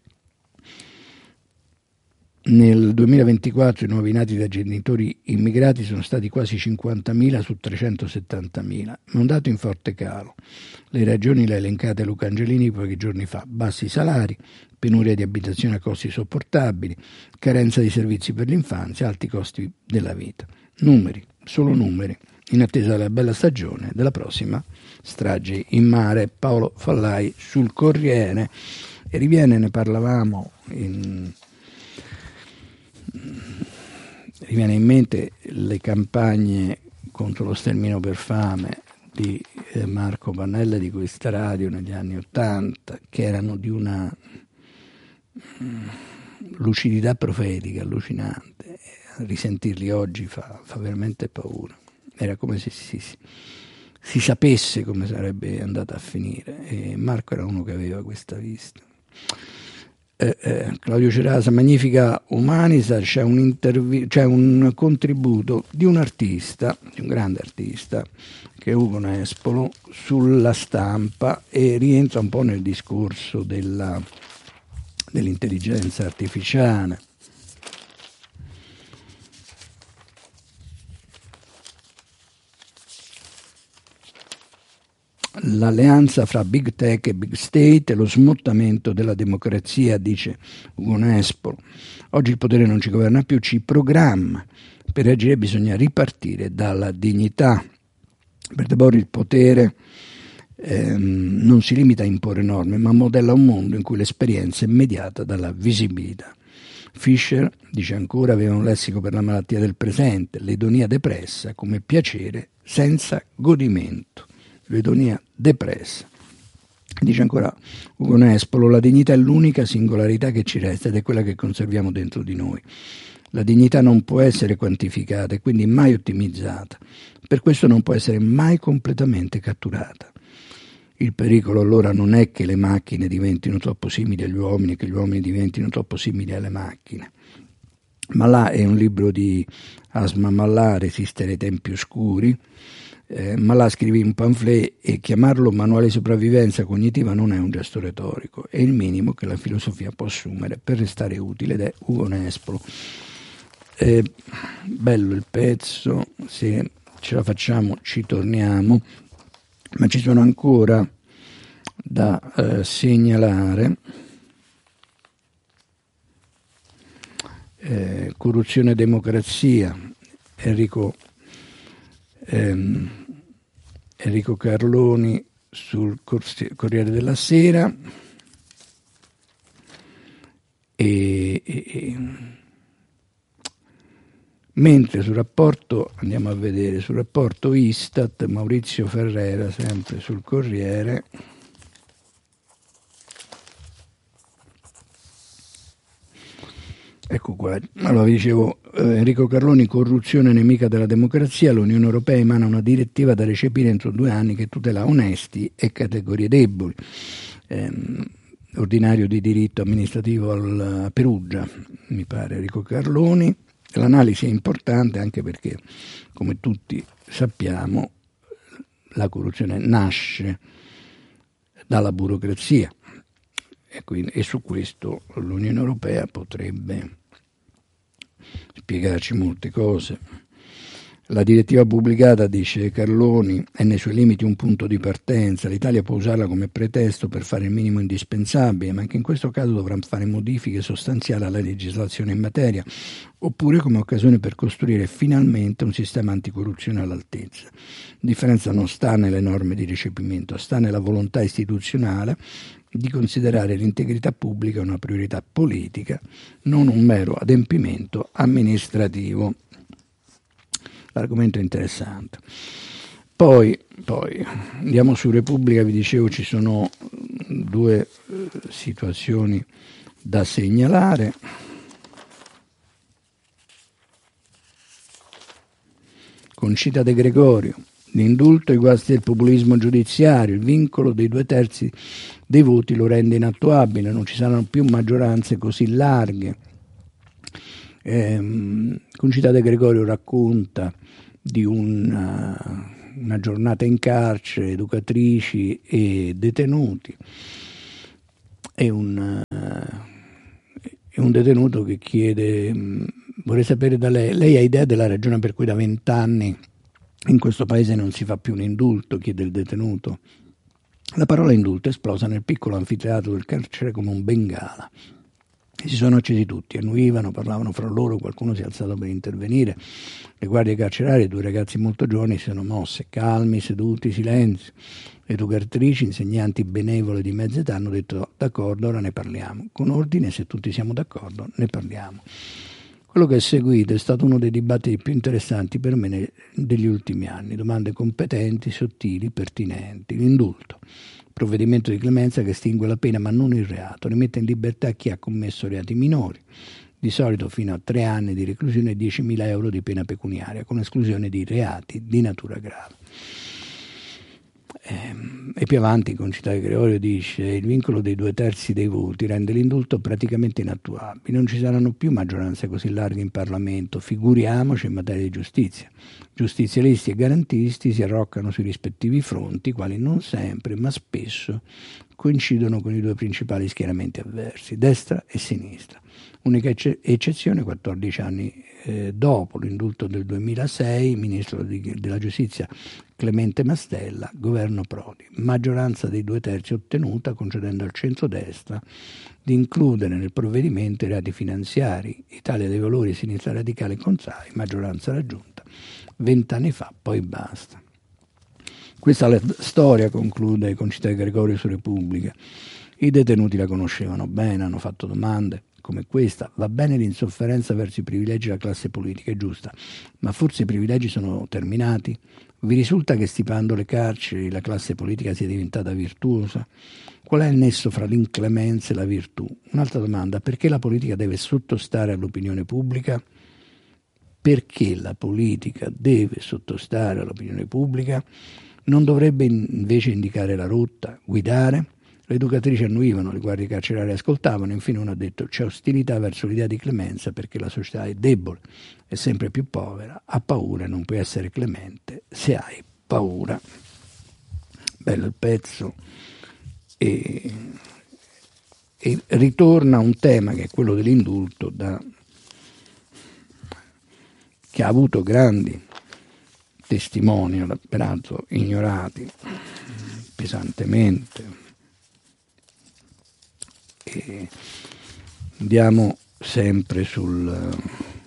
Nel duemilaventiquattro i nuovi nati da genitori immigrati sono stati quasi cinquantamila su trecentosettantamila, ma un dato in forte calo. Le ragioni le ha elencate Luca Angelini pochi giorni fa: bassi salari, penuria di abitazione a costi sopportabili, carenza di servizi per l'infanzia, alti costi della vita. Numeri, solo numeri, in attesa della bella stagione della prossima strage in mare. Paolo Fallai sul Corriere. E riviene, ne parlavamo in... Riviene in mente le campagne contro lo sterminio per fame di eh, Marco Pannella di questa radio negli anni Ottanta, che erano di una mm, lucidità profetica allucinante. Risentirli oggi fa, fa veramente paura. Era come se si, si, si sapesse come sarebbe andata a finire, e Marco era uno che aveva questa vista. Eh, eh, Claudio Cerasa, Magnifica Humanista, c'è un, intervi- c'è un contributo di un artista, di un grande artista, che è Ugo Nespolo, sulla Stampa, e rientra un po' nel discorso della, dell'intelligenza artificiale. L'alleanza fra Big Tech e Big State e lo smottamento della democrazia, dice Ugo Nespolo. Oggi il potere non ci governa più, ci programma. Per agire bisogna ripartire dalla dignità. Per De Borri il potere ehm, non si limita a imporre norme, ma modella un mondo in cui l'esperienza è mediata dalla visibilità. Fischer, dice ancora, aveva un lessico per la malattia del presente, l'edonia depressa come piacere senza godimento. L'edonia depressa. Dice ancora Ugo Nespolo, la dignità è l'unica singolarità che ci resta ed è quella che conserviamo dentro di noi. La dignità non può essere quantificata e quindi mai ottimizzata, per questo non può essere mai completamente catturata. Il pericolo allora non è che le macchine diventino troppo simili agli uomini e che gli uomini diventino troppo simili alle macchine. Malà è un libro di Asma Malà, Resistere ai tempi oscuri. Eh, Malà scrive un pamphlet e chiamarlo manuale di sopravvivenza cognitiva non è un gesto retorico, è il minimo che la filosofia può assumere per restare utile, ed è Ugo Nespolo. Eh, bello il pezzo, se ce la facciamo ci torniamo, ma ci sono ancora da eh, segnalare. Eh, corruzione e democrazia, Enrico Ehm, Enrico Carloni sul Corriere della Sera, e, e, e mentre sul rapporto, andiamo a vedere, sul rapporto Istat, Maurizio Ferrera, sempre sul Corriere, ecco qua, allora vi dicevo, eh, Enrico Carloni, corruzione nemica della democrazia, l'Unione Europea emana una direttiva da recepire entro due anni che tutela onesti e categorie deboli. Eh, ordinario di diritto amministrativo al Perugia, mi pare, Enrico Carloni. L'analisi è importante anche perché, come tutti sappiamo, la corruzione nasce dalla burocrazia. E, quindi, e su questo l'Unione Europea potrebbe spiegarci molte cose. La direttiva pubblicata, dice Carloni, è nei suoi limiti un punto di partenza. L'Italia può usarla come pretesto per fare il minimo indispensabile, ma anche in questo caso dovrà fare modifiche sostanziali alla legislazione in materia, oppure come occasione per costruire finalmente un sistema anticorruzione all'altezza. La differenza non sta nelle norme di recepimento, sta nella volontà istituzionale di considerare l'integrità pubblica una priorità politica, non un mero adempimento amministrativo. L'argomento è interessante. Poi, poi andiamo su Repubblica, vi dicevo ci sono due eh, situazioni da segnalare. Concita De Gregorio, l'indulto e i guasti del populismo giudiziario, il vincolo dei due terzi dei voti lo rende inattuabile, non ci saranno più maggioranze così larghe. Eh, Concita De Gregorio racconta di una, una giornata in carcere, educatrici e detenuti, e un, è un detenuto che chiede, vorrei sapere da lei, lei ha idea della ragione per cui da vent'anni in questo paese non si fa più un indulto, chiede il detenuto. La parola indulto è esplosa nel piccolo anfiteatro del carcere come un bengala. E si sono accesi tutti, annuivano, parlavano fra loro, qualcuno si è alzato per intervenire. Le guardie carcerarie, due ragazzi molto giovani, si sono mosse, calmi, seduti, silenzio. Le educatrici, insegnanti benevole di mezza età, hanno detto d'accordo, ora ne parliamo. Con ordine, se tutti siamo d'accordo, ne parliamo. Quello che è seguito è stato uno dei dibattiti più interessanti per me ne, degli ultimi anni. Domande competenti, sottili, pertinenti. L'indulto, provvedimento di clemenza che estingue la pena ma non il reato, rimette in libertà chi ha commesso reati minori, di solito fino a tre anni di reclusione e diecimila euro di pena pecuniaria, con esclusione di reati di natura grave. E più avanti Concita De Gregorio dice: il vincolo dei due terzi dei voti rende l'indulto praticamente inattuabile, non ci saranno più maggioranze così larghe in Parlamento, figuriamoci in materia di giustizia. Giustizialisti e garantisti si arroccano sui rispettivi fronti, quali non sempre, ma spesso coincidono con i due principali schieramenti avversi, destra e sinistra. Unica ecce- eccezione, quattordici anni eh, dopo l'indulto del duemilasei, ministro di, della giustizia Clemente Mastella, governo Prodi, maggioranza dei due terzi ottenuta concedendo al centrodestra di includere nel provvedimento i reati finanziari, Italia dei Valori e Sinistra Radicale con S A I, maggioranza raggiunta vent'anni fa, poi basta. Questa è la storia, conclude Concita De Gregorio su Repubblica. I detenuti la conoscevano bene, hanno fatto domande come questa. Va bene l'insofferenza verso i privilegi della classe politica, è giusta, ma forse i privilegi sono terminati? Vi risulta che stipando le carceri la classe politica sia diventata virtuosa? Qual è il nesso fra l'inclemenza e la virtù? Un'altra domanda: perché la politica deve sottostare all'opinione pubblica? Perché la politica deve sottostare all'opinione pubblica? Non dovrebbe invece indicare la rotta, guidare? Le educatrici annuivano, le guardie carcerarie ascoltavano, infine uno ha detto: c'è ostilità verso l'idea di clemenza perché la società è debole, è sempre più povera, ha paura e non puoi essere clemente se hai paura. Bello il pezzo, e, e ritorna un tema che è quello dell'indulto, da, che ha avuto grandi testimoni, peraltro ignorati pesantemente. E andiamo sempre sul,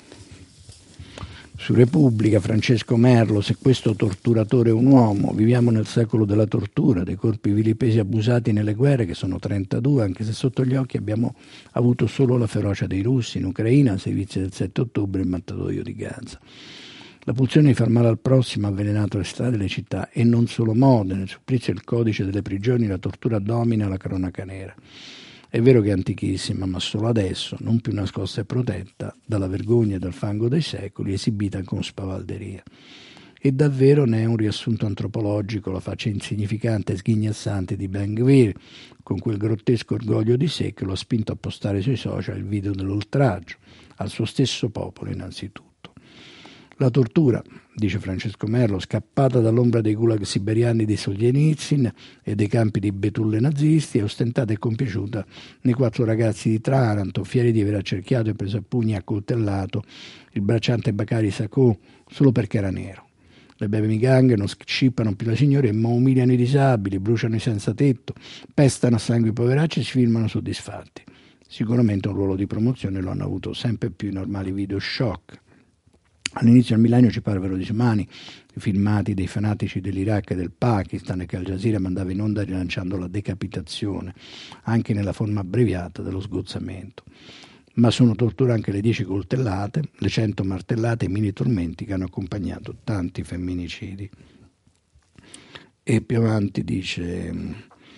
su Repubblica. Francesco Merlo: se questo torturatore è un uomo, viviamo nel secolo della tortura, dei corpi vilipesi abusati nelle guerre, che sono trentadue, anche se sotto gli occhi abbiamo avuto solo la ferocia dei russi in Ucraina, sei vittime del sette ottobre e il mattatoio di Gaza. La pulsione di far male al prossimo ha avvelenato le strade e le città, e non solo Modena, il supplizio e il codice delle prigioni, la tortura domina la cronaca nera. È vero che è antichissima, ma solo adesso, non più nascosta e protetta dalla vergogna e dal fango dei secoli, esibita con spavalderia. E davvero ne è un riassunto antropologico la faccia insignificante e sghignazzante di Ben-Gvir, con quel grottesco orgoglio di sé che lo ha spinto a postare sui social il video dell'oltraggio, al suo stesso popolo innanzitutto. La tortura, dice Francesco Merlo, scappata dall'ombra dei gulag siberiani di Solzhenitsyn e dei campi di betulle nazisti, è ostentata e compiaciuta nei quattro ragazzi di Taranto, fieri di aver accerchiato e preso a pugni e accoltellato il bracciante Bakary Sakho solo perché era nero. Le baby gang non scippano più la signoria, ma umiliano i disabili, bruciano i senza tetto, pestano a sangue i poveracci e si filmano soddisfatti. Sicuramente un ruolo di promozione lo hanno avuto sempre più i normali video shock. All'inizio del millennio ci parvero disumani i filmati dei fanatici dell'Iraq e del Pakistan che Al Jazeera mandava in onda rilanciando la decapitazione, anche nella forma abbreviata dello sgozzamento. Ma sono tortura anche le dieci coltellate, le cento martellate e i mini tormenti che hanno accompagnato tanti femminicidi. E più avanti dice: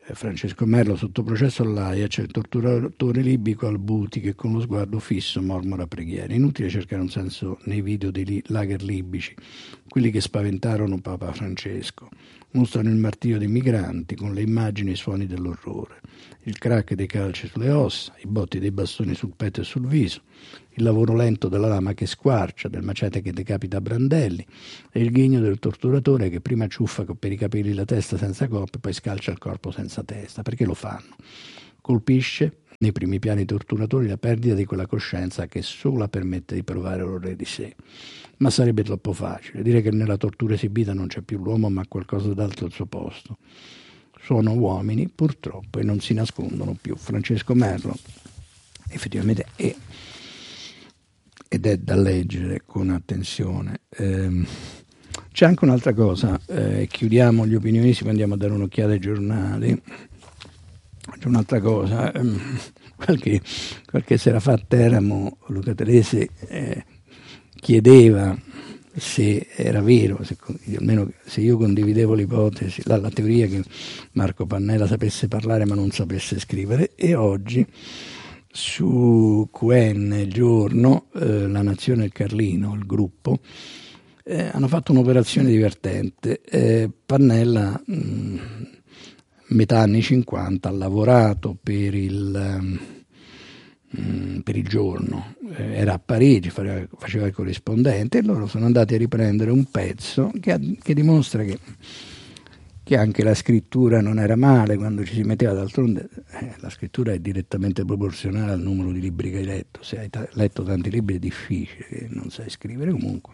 Francesco Merlo sotto processo all'Aia, c'è il torturatore libico Albuti che con lo sguardo fisso mormora preghiere. Inutile cercare un senso nei video dei li- lager libici, quelli che spaventarono Papa Francesco. Mostrano il martirio dei migranti con le immagini e i suoni dell'orrore. Il crack dei calci sulle ossa, i botti dei bastoni sul petto e sul viso, il lavoro lento della lama che squarcia, del macete che decapita brandelli e il ghigno del torturatore che prima ciuffa per i capelli la testa senza coppe e poi scalcia il corpo senza testa. Perché lo fanno? Colpisce nei primi piani torturatori la perdita di quella coscienza che sola permette di provare l'orrore di sé. Ma sarebbe troppo facile dire che nella tortura esibita non c'è più l'uomo ma qualcosa d'altro al suo posto. Sono uomini purtroppo e non si nascondono più. Francesco Merlo effettivamente è ed è da leggere con attenzione. Eh, c'è anche un'altra cosa, eh, chiudiamo gli opinionisti, poi andiamo a dare un'occhiata ai giornali. C'è un'altra cosa, ehm, qualche, qualche sera fa a Teramo Luca Telese eh, chiedeva se era vero, se, almeno se io condividevo l'ipotesi, la, la teoria che Marco Pannella sapesse parlare ma non sapesse scrivere, e oggi su Q N, il giorno, eh, La Nazione e il Carlino, il gruppo, eh, hanno fatto un'operazione divertente. Eh, Pannella, mh, metà anni cinquanta, ha lavorato per il, mh, per il giorno, eh, era a Parigi, faceva, faceva il corrispondente, e loro sono andati a riprendere un pezzo che, ha, che dimostra che che anche la scrittura non era male quando ci si metteva, d'altronde eh, la scrittura è direttamente proporzionale al numero di libri che hai letto. Se hai ta- letto tanti libri è difficile che non sai scrivere. Comunque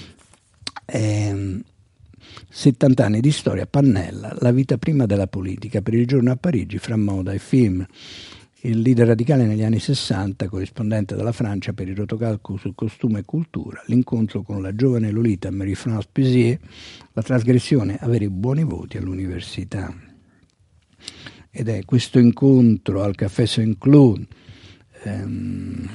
eh, settanta anni di storia. Pannella, la vita prima della politica, per il giorno a Parigi, fra moda e film. Il leader radicale negli anni sessanta, corrispondente dalla Francia per il rotocalco su costume e cultura, l'incontro con la giovane Lolita Marie-France Pézier, la trasgressione, avere buoni voti all'università. Ed è questo incontro al Café Saint-Cloud ehm,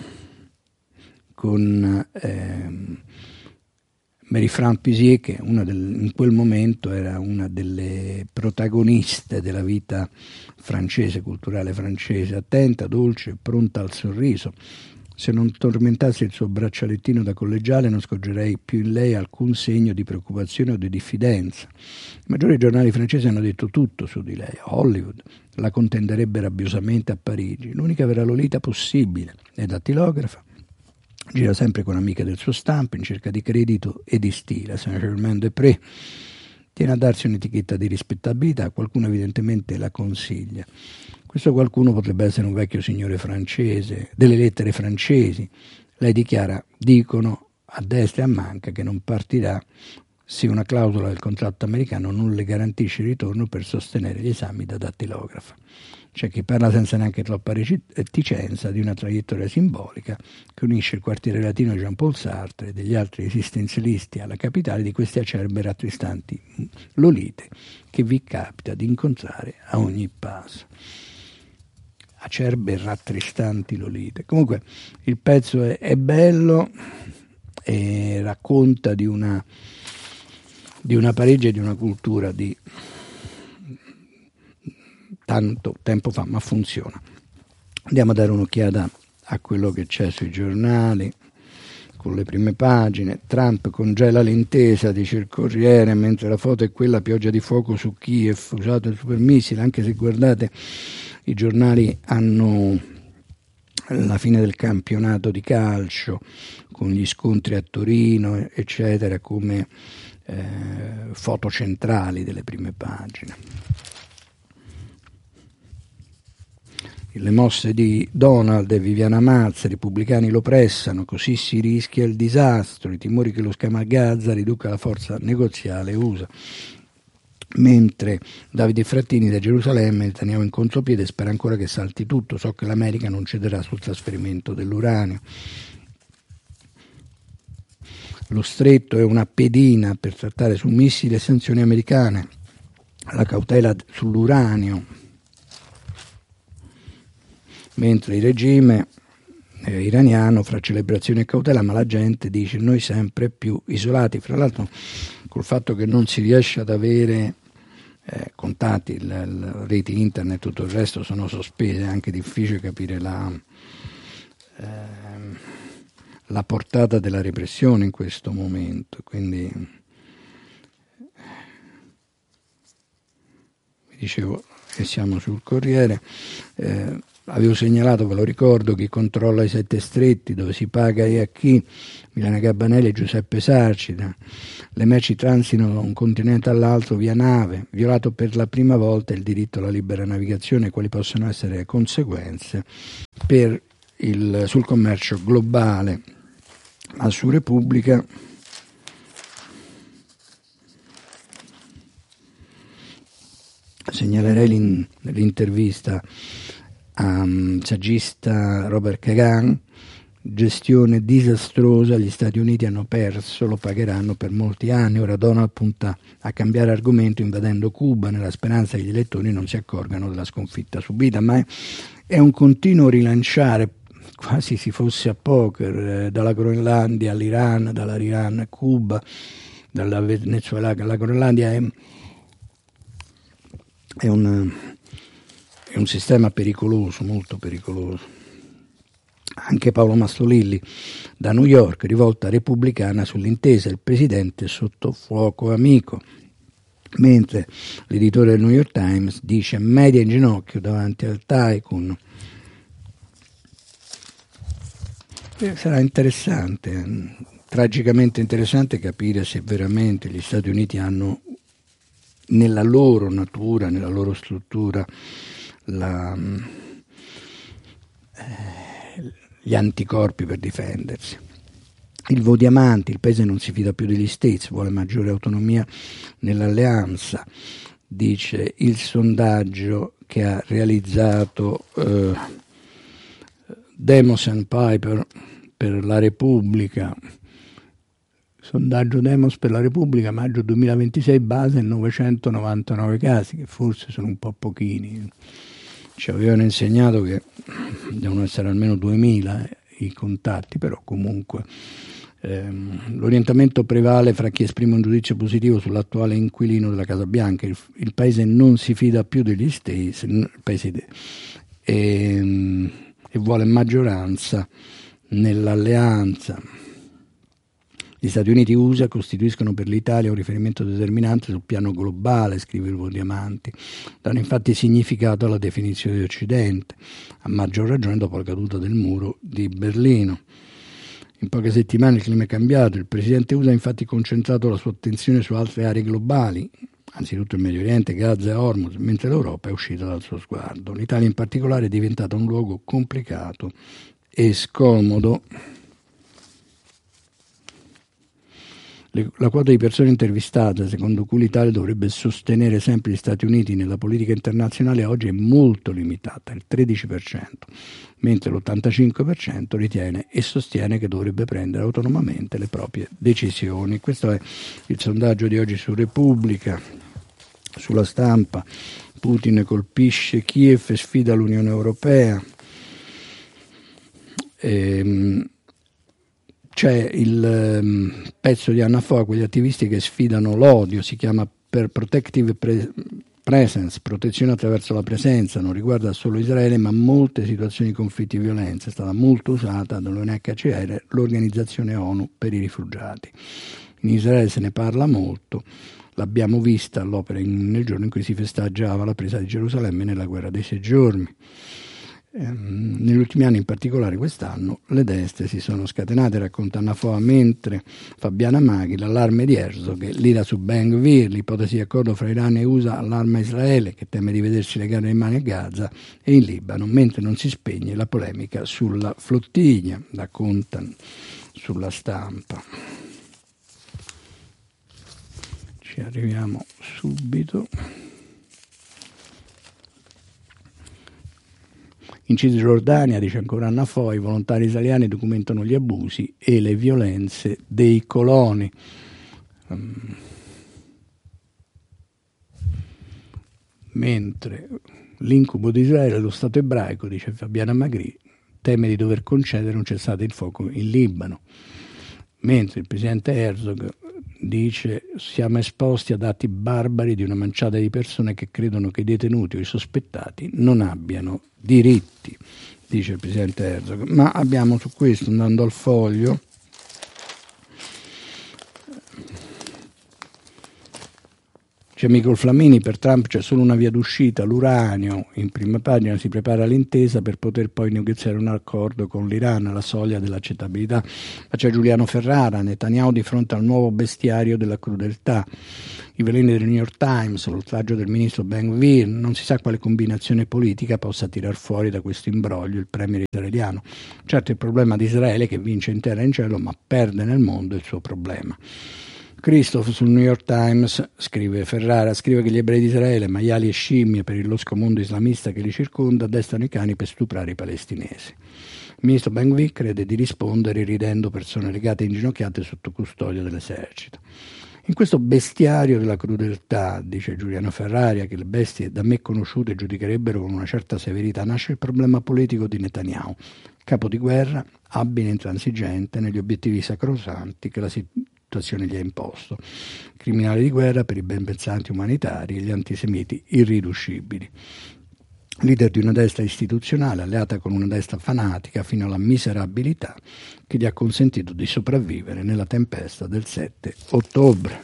con ehm, Marie-France Pézier, che una del, in quel momento era una delle protagoniste della vita francese, culturale francese, attenta, dolce, pronta al sorriso. Se non tormentassi il suo braccialettino da collegiale non scorgerei più in lei alcun segno di preoccupazione o di diffidenza. I maggiori giornali francesi hanno detto tutto su di lei. Hollywood la contenderebbe rabbiosamente a Parigi, l'unica vera Lolita possibile, è dattilografa. Gira sempre con amiche del suo stampo in cerca di credito e di stile. Saint-Germain-des-Prés tiene a darsi un'etichetta di rispettabilità, qualcuno evidentemente la consiglia. Questo qualcuno potrebbe essere un vecchio signore francese, delle lettere francesi. Lei dichiara, dicono a destra e a manca che non partirà se una clausola del contratto americano non le garantisce il ritorno per sostenere gli esami da dattilografa. C'è chi parla senza neanche troppa reticenza di una traiettoria simbolica che unisce il quartiere latino di Jean-Paul Sartre e degli altri esistenzialisti alla capitale di queste acerbe e rattristanti Lolite che vi capita di incontrare a ogni passo. Acerbe e rattristanti Lolite. Comunque il pezzo è, è bello e racconta di una, di una Parigi e di una cultura di tanto tempo fa, ma funziona. Andiamo a dare un'occhiata a quello che c'è sui giornali, con le prime pagine. Trump congela l'intesa, dice il Corriere, mentre la foto è quella pioggia di fuoco su Kiev, usato il supermissile, anche se guardate i giornali hanno la fine del campionato di calcio, con gli scontri a Torino, eccetera, come eh, foto centrali delle prime pagine. Le mosse di Donald e Viviana Mazza, i repubblicani lo pressano, così si rischia il disastro, i timori che lo schema a Gaza riduca la forza negoziale U S A. Mentre Davide Frattini da Gerusalemme, teniamo in contropiede, spera ancora che salti tutto, so che l'America non cederà sul trasferimento dell'uranio. Lo stretto è una pedina per trattare su missili e sanzioni americane, la cautela sull'uranio, mentre il regime eh, iraniano fra celebrazione e cautela, ma la gente dice noi sempre più isolati, fra l'altro col fatto che non si riesce ad avere eh, contatti, il, il, reti internet, tutto il resto sono sospese, è anche difficile capire la, eh, la portata della repressione in questo momento. Quindi vi dicevo che siamo sul Corriere. eh, Avevo segnalato, ve lo ricordo, chi controlla i sette stretti, dove si paga e a chi, Milena Gabanelli e Giuseppe Sarcida. Le merci transitano da un continente all'altro via nave, violato per la prima volta il diritto alla libera navigazione, quali possono essere le conseguenze per il, sul commercio globale. Ma su Repubblica segnalerei l'in, l'intervista a um, saggista Robert Kagan, gestione disastrosa, gli Stati Uniti hanno perso, lo pagheranno per molti anni. Ora Donald punta a cambiare argomento invadendo Cuba nella speranza che gli elettori non si accorgano della sconfitta subita, ma è, è un continuo rilanciare, quasi si fosse a poker, eh, dalla Groenlandia all'Iran, dall'Iran a Cuba, dalla Venezuela alla Groenlandia. È, è un... È un sistema pericoloso, molto pericoloso. Anche Paolo Mastrolilli da New York, rivolta repubblicana sull'intesa, il presidente sotto fuoco amico. Mentre l'editore del New York Times dice media in ginocchio davanti al tycoon. E sarà interessante, tragicamente interessante capire se veramente gli Stati Uniti hanno nella loro natura, nella loro struttura, La, eh, gli anticorpi per difendersi. Il Vo Diamanti, il paese non si fida più degli States, vuole maggiore autonomia nell'alleanza, dice il sondaggio che ha realizzato eh, Demos and Piper per la Repubblica. Sondaggio Demos per la Repubblica, maggio duemilaventisei, base novecentonovantanove casi, che forse sono un po' pochini. Ci avevano insegnato che devono essere almeno duemila eh, i contatti, però comunque ehm, l'orientamento prevale fra chi esprime un giudizio positivo sull'attuale inquilino della Casa Bianca. Il, il paese non si fida più degli States, il paese de, e, e vuole maggioranza nell'alleanza. Gli Stati Uniti e U S A costituiscono per l'Italia un riferimento determinante sul piano globale, scrive il Vo Diamanti. Danno infatti significato alla definizione di Occidente, a maggior ragione dopo la caduta del muro di Berlino. In poche settimane il clima è cambiato, il presidente U S A ha infatti concentrato la sua attenzione su altre aree globali, anzitutto il Medio Oriente, Gaza e Hormuz, mentre l'Europa è uscita dal suo sguardo. L'Italia in particolare è diventata un luogo complicato e scomodo. La quota di persone intervistate, secondo cui l'Italia dovrebbe sostenere sempre gli Stati Uniti nella politica internazionale, oggi è molto limitata, il tredici per cento, mentre l'ottantacinque per cento ritiene e sostiene che dovrebbe prendere autonomamente le proprie decisioni. Questo è il sondaggio di oggi su Repubblica. Sulla Stampa, Putin colpisce Kiev e sfida l'Unione Europea. Ehm, C'è il um, pezzo di Anna Foa, quegli attivisti che sfidano l'odio, si chiama per Protective Pre- Presence, protezione attraverso la presenza, non riguarda solo Israele ma molte situazioni di conflitti e violenza, è stata molto usata dall'U N H C R, l'Organizzazione ONU per i rifugiati. In Israele se ne parla molto, l'abbiamo vista all'opera in, nel giorno in cui si festeggiava la presa di Gerusalemme nella guerra dei sei giorni. Ehm, negli ultimi anni, in particolare quest'anno, le destre si sono scatenate, racconta Anna Foa, mentre Fabiana Maghi, l'allarme di Herzog, l'ira su Ben Gvir, l'ipotesi di accordo fra Iran e U S A allarma Israele, che teme di vedersi legare le mani a Gaza e in Libano, mentre non si spegne la polemica sulla flottiglia, raccontano sulla Stampa. Ci arriviamo subito. In Cisgiordania, dice ancora Anna Foa, i volontari italiani documentano gli abusi e le violenze dei coloni. Um, mentre l'incubo di Israele, lo Stato ebraico, dice Fabiana Magri, teme di dover concedere un cessate il fuoco in Libano. Mentre il presidente Herzog dice: siamo esposti ad atti barbari di una manciata di persone che credono che i detenuti o i sospettati non abbiano diritti, dice il presidente Herzog. Ma abbiamo su questo, andando al Foglio, c'è Michael Flamini: per Trump c'è solo una via d'uscita, l'uranio. In prima pagina si prepara l'intesa per poter poi negoziare un accordo con l'Iran alla soglia dell'accettabilità. Ma c'è Giuliano Ferrara: Netanyahu di fronte al nuovo bestiario della crudeltà. I veleni del New York Times, l'oltraggio del ministro Ben-Gvir, non si sa quale combinazione politica possa tirar fuori da questo imbroglio il premier israeliano. Certo, il problema di Israele è che vince in terra e in cielo, ma perde nel mondo il suo problema. Christoph sul New York Times, scrive Ferrara, scrive che gli ebrei di Israele, maiali e scimmie per il losco mondo islamista che li circonda, addestrano i cani per stuprare i palestinesi. Il ministro Ben-Gvir crede di rispondere ridendo persone legate e inginocchiate sotto custodia dell'esercito. In questo bestiario della crudeltà, dice Giuliano Ferraria, che le bestie da me conosciute giudicherebbero con una certa severità, nasce il problema politico di Netanyahu, capo di guerra, abile e intransigente negli obiettivi sacrosanti che la situazione gli ha imposto, criminale di guerra per i ben pensanti umanitari e gli antisemiti irriducibili. Leader di una destra istituzionale alleata con una destra fanatica fino alla miserabilità che gli ha consentito di sopravvivere nella tempesta del sette ottobre.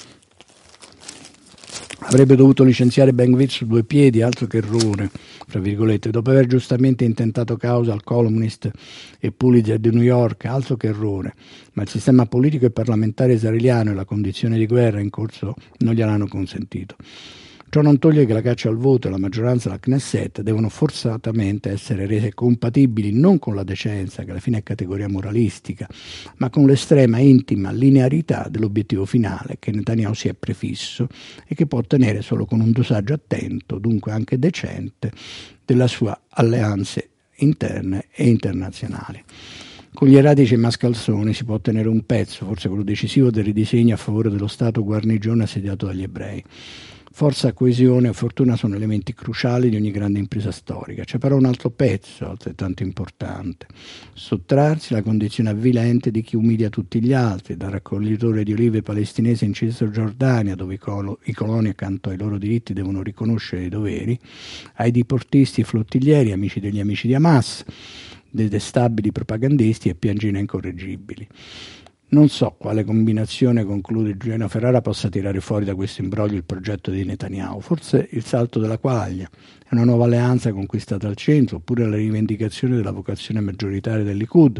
Avrebbe dovuto licenziare Ben-Gvir su due piedi, altro che errore, fra virgolette, dopo aver giustamente intentato causa al columnist e Pulitzer di New York, altro che errore, ma il sistema politico e parlamentare israeliano e la condizione di guerra in corso non gliel'hanno consentito. Ciò non toglie che la caccia al voto e la maggioranza alla Knesset devono forzatamente essere rese compatibili non con la decenza, che alla fine è categoria moralistica, ma con l'estrema intima linearità dell'obiettivo finale che Netanyahu si è prefisso e che può ottenere solo con un dosaggio attento, dunque anche decente, delle sue alleanze interne e internazionali. Con gli eratici mascalzoni si può ottenere un pezzo, forse quello decisivo, del ridisegno a favore dello Stato guarnigione assediato dagli ebrei. Forza, coesione e fortuna sono elementi cruciali di ogni grande impresa storica. C'è però un altro pezzo altrettanto importante: sottrarsi alla condizione avvilente di chi umilia tutti gli altri, dal raccoglitore di olive palestinese in Cisgiordania, dove i, colo- i coloni accanto ai loro diritti devono riconoscere i doveri, ai diportisti e flottiglieri, amici degli amici di Hamas, dei destabili propagandisti e piangine incorreggibili. Non so quale combinazione, conclude Giuliano Ferrara, possa tirare fuori da questo imbroglio il progetto di Netanyahu. Forse il salto della quaglia, è una nuova alleanza conquistata al centro, oppure la rivendicazione della vocazione maggioritaria del Likud.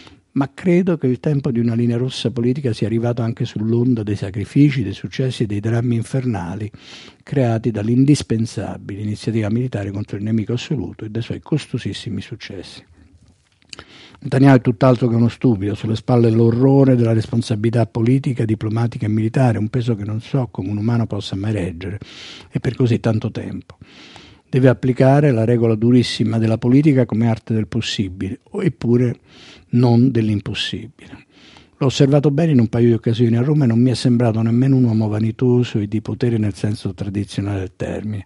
Ma credo che il tempo di una linea rossa politica sia arrivato anche sull'onda dei sacrifici, dei successi e dei drammi infernali creati dall'indispensabile iniziativa militare contro il nemico assoluto e dai suoi costosissimi successi. Netanyahu è tutt'altro che uno stupido, sulle spalle l'orrore della responsabilità politica, diplomatica e militare, un peso che non so come un umano possa mai reggere, e per così tanto tempo. Deve applicare la regola durissima della politica come arte del possibile, eppure non dell'impossibile. L'ho osservato bene in un paio di occasioni a Roma e non mi è sembrato nemmeno un uomo vanitoso e di potere nel senso tradizionale del termine.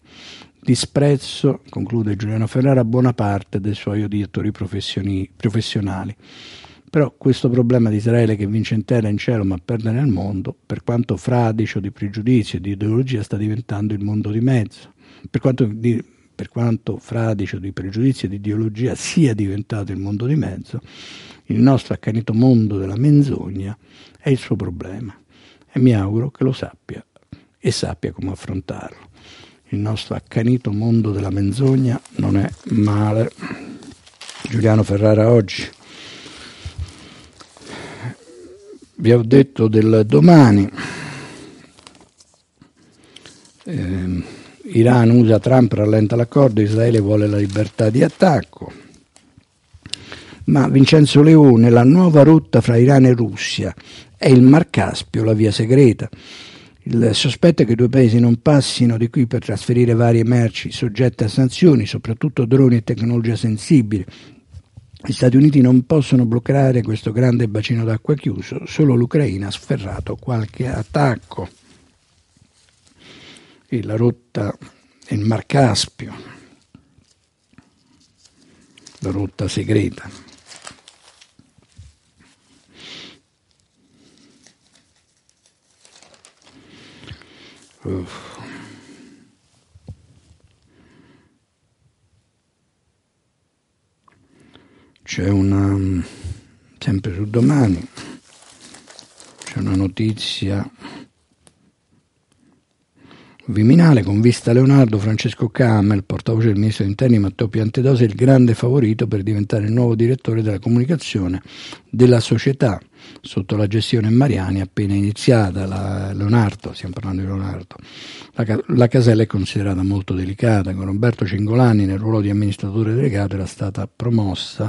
Disprezzo, conclude Giuliano Ferrara, buona parte dei suoi odiatori professionali. Però questo problema di Israele che vince in terra e in cielo ma perde nel mondo, per quanto fradicio di pregiudizi e di ideologia, sta diventando il mondo di mezzo. Per quanto, di, per quanto fradicio di pregiudizi e di ideologia sia diventato il mondo di mezzo, il nostro accanito mondo della menzogna è il suo problema e mi auguro che lo sappia e sappia come affrontarlo. Il nostro accanito mondo della menzogna non è male. Giuliano Ferrara oggi. Vi ho detto del Domani. Eh, Iran usa Trump, rallenta l'accordo, Israele vuole la libertà di attacco. Ma Vincenzo Leone, la nuova rotta fra Iran e Russia è il Mar Caspio, la via segreta. Il sospetto è che i due paesi non passino di qui per trasferire varie merci soggette a sanzioni, soprattutto droni e tecnologia sensibile. Gli Stati Uniti non possono bloccare questo grande bacino d'acqua chiuso, solo l'Ucraina ha sferrato qualche attacco. E la rotta è il Mar Caspio, la rotta segreta. Uff. C'è una, sempre su Domani, c'è una notizia. Viminale, con Vista Leonardo, Francesco Camel, portavoce del ministro degli interni Matteo Piantedosi, è il grande favorito per diventare il nuovo direttore della comunicazione della società sotto la gestione Mariani appena iniziata. La Leonardo, stiamo parlando di Leonardo, la, la casella è considerata molto delicata. Con Roberto Cingolani nel ruolo di amministratore delegato era stata promossa